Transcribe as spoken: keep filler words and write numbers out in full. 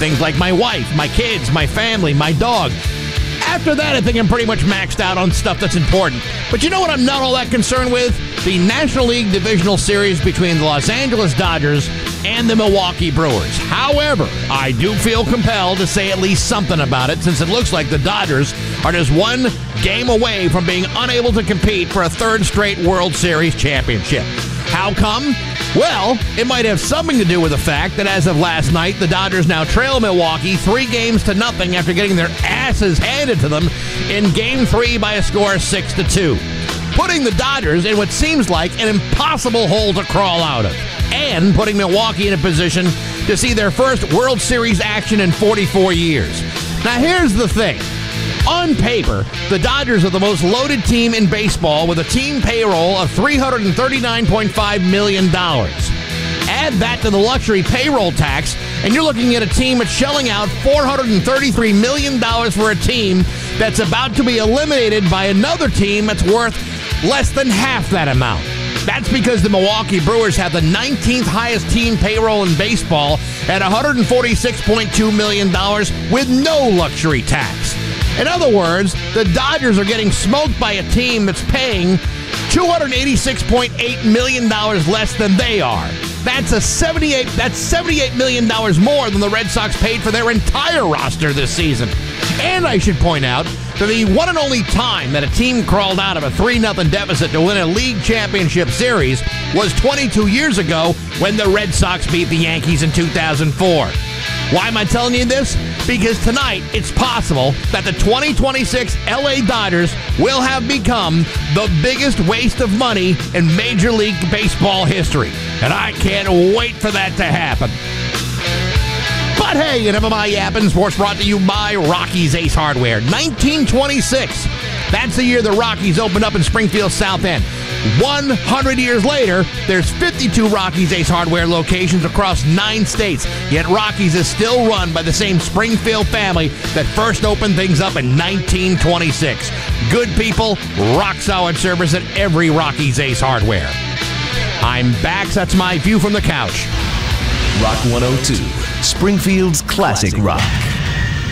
Things like my wife, my kids, my family, my dog. After that, I think I'm pretty much maxed out on stuff that's important. But you know what I'm not all that concerned with? The National League Divisional Series between the Los Angeles Dodgers and the Milwaukee Brewers. However, I do feel compelled to say at least something about it, since it looks like the Dodgers are just one game away from being unable to compete for a third straight World Series championship. How come? Well, it might have something to do with the fact that as of last night, the Dodgers now trail Milwaukee three games to nothing after getting their asses handed to them in Game three by a score of six to two, putting the Dodgers in what seems like an impossible hole to crawl out of, and putting Milwaukee in a position to see their first World Series action in forty-four years. Now, here's the thing. On paper, the Dodgers are the most loaded team in baseball with a team payroll of three hundred thirty-nine point five million dollars. Add that to the luxury payroll tax, and you're looking at a team that's shelling out four hundred thirty-three million dollars for a team that's about to be eliminated by another team that's worth less than half that amount. That's because the Milwaukee Brewers have the nineteenth highest team payroll in baseball at one hundred forty-six point two million dollars with no luxury tax. In other words, the Dodgers are getting smoked by a team that's paying two hundred eighty-six point eight million dollars less than they are. That's a seventy-eight that's seventy-eight million dollars more than the Red Sox paid for their entire roster this season. And I should point out that the one and only time that a team crawled out of a three nothing deficit to win a league championship series was twenty-two years ago when the Red Sox beat the Yankees in two thousand four. Why am I telling you this? Because tonight, it's possible that the twenty twenty-six L A Dodgers will have become the biggest waste of money in Major League Baseball history. And I can't wait for that to happen. But hey, enough of my yapping. Sports brought to you by Rocky's Ace Hardware. nineteen twenty-six. That's the year the Rockies opened up in Springfield, South End. one hundred years later, there's fifty-two Rocky's Ace Hardware locations across nine states. Yet Rocky's is still run by the same Springfield family that first opened things up in nineteen twenty-six. Good people, rock-solid service at every Rocky's Ace Hardware. I'm back. So that's my view from the couch. Rock one oh two, Springfield's classic rock.